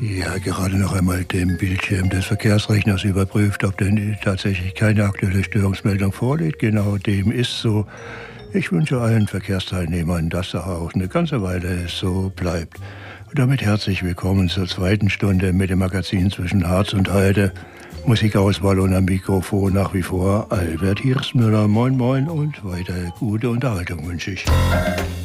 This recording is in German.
Ja, gerade noch einmal den Bildschirm des Verkehrsrechners überprüft, ob denn tatsächlich keine aktuelle Störungsmeldung vorliegt. Genau dem ist so. Ich wünsche allen Verkehrsteilnehmern, dass das auch eine ganze Weile so bleibt. Und damit herzlich willkommen zur zweiten Stunde mit dem Magazin zwischen Harz und Heide. Musikauswahl und am Mikrofon nach wie vor Albert Hirschmüller. Moin moin und weiter gute Unterhaltung wünsche ich.